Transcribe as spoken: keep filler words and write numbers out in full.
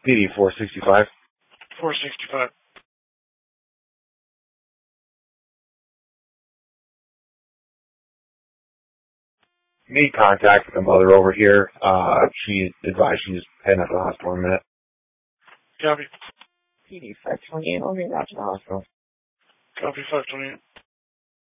P D four sixty-five. four sixty-five. Need contact with the mother over here. Uh, she advised she's heading up to the hospital in a minute. Copy. P D five twenty-eight, I'll be back to the hospital. Copy five twenty-eight.